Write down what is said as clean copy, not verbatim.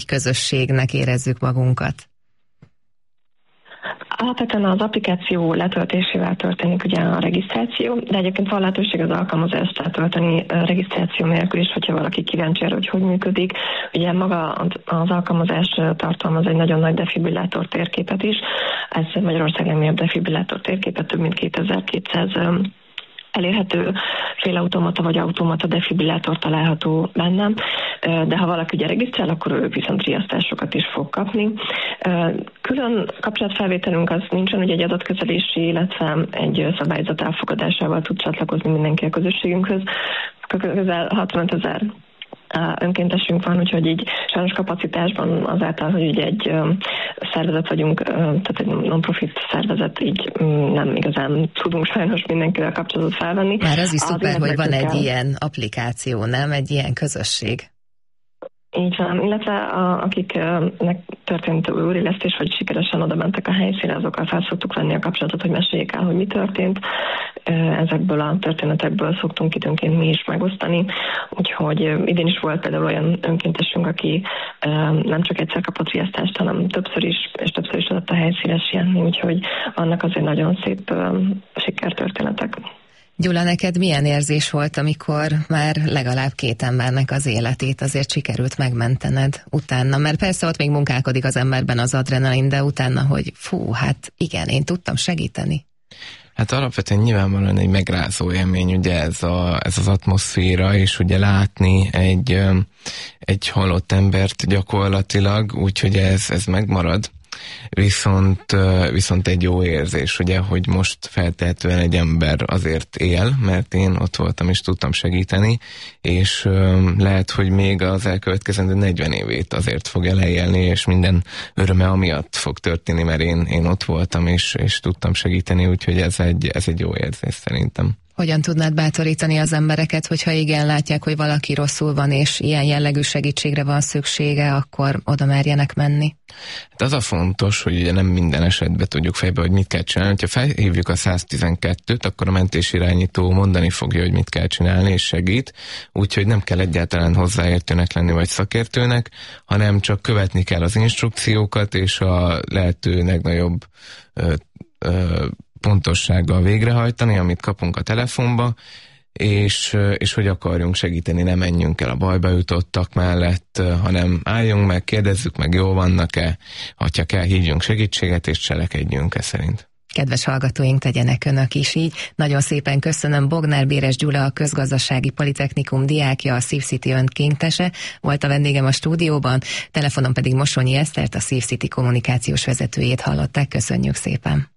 közösségnek érezzük magunkat? Alapvetően az applikáció letöltésével történik ugye a regisztráció, de egyébként van lehetőség az alkalmazást letölteni regisztráció nélkül is, hogyha valaki kíváncsi arra, hogy működik. Ugye maga az alkalmazás tartalmaz egy nagyon nagy defibrillátor térképet is. Ez Magyarország legnagyobb defibrillátor térképet, több mint 2200 elérhető félautomata vagy automata defibrillátor található bennem, de ha valaki ugye regisztrál, akkor ő viszont riasztásokat is fog kapni. Külön kapcsolatfelvételünk az nincsen, ugye egy adatkezelési, illetve egy szabályzat elfogadásával tud csatlakozni mindenki a közösségünkhöz. Közel 65 000 önkéntesünk van, úgyhogy így sajnos kapacitásban azáltal, hogy ugye egy szervezet vagyunk, tehát egy non-profit szervezet, így nem igazán tudunk sajnos mindenkivel kapcsolatot felvenni. Már az is szuper, hogy van egy ilyen applikáció, nem? Egy ilyen közösség. Így van, illetve akiknek történt újraélesztés, vagy sikeresen oda mentek a helyszínre, azokkal fel szoktuk venni a kapcsolatot, hogy meséljék el, hogy mi történt. Ezekből a történetekből szoktunk időnként mi is megosztani. Úgyhogy idén is volt például olyan önkéntesünk, aki nem csak egyszer kapott riasztást, hanem többször is, és többször is adott a helyszínre sietni, úgyhogy annak azért nagyon szép sikertörténetek. Gyula, neked milyen érzés volt, amikor már legalább 2 embernek az életét azért sikerült megmentened utána? Mert persze ott még munkálkodik az emberben az adrenalin, de utána, hogy hát igen, én tudtam segíteni. Hát alapvetően nyilvánvalóan egy megrázó élmény, ugye ez az atmoszféra, és ugye látni egy halott embert gyakorlatilag, úgyhogy ez megmarad. Viszont egy jó érzés, ugye, hogy most feltehetően egy ember azért él, mert én ott voltam és tudtam segíteni, és lehet, hogy még az elkövetkezendő 40 évét azért fogja leélni, és minden öröme amiatt fog történni, mert én ott voltam és tudtam segíteni, úgyhogy ez egy jó érzés szerintem. Hogyan tudnád bátorítani az embereket, hogyha igen látják, hogy valaki rosszul van, és ilyen jellegű segítségre van szüksége, akkor oda merjenek menni? Hát az a fontos, hogy ugye nem minden esetben tudjuk fejbe, hogy mit kell csinálni. Ha felhívjuk a 112-t, akkor a mentésirányító mondani fogja, hogy mit kell csinálni, és segít. Úgyhogy nem kell egyáltalán hozzáértőnek lenni, vagy szakértőnek, hanem csak követni kell az instrukciókat, és a lehető legnagyobb pontossággal végrehajtani, amit kapunk a telefonba, és hogy akarjunk segíteni, ne menjünk el a bajba jutottak mellett, hanem álljunk meg, kérdezzük meg, jól vannak-e, ha kell, hívjunk segítséget, és cselekedjünk szerint. Kedves hallgatóink, tegyenek önök is így. Nagyon szépen köszönöm. Bognár Béres Gyula, a Közgazdasági Politechnikum diákja, a SafeCity önkéntese volt a vendégem a stúdióban, telefonon pedig Mosonyi Esztert, a SafeCity kommunikációs vezetőjét hallották. Köszönjük szépen.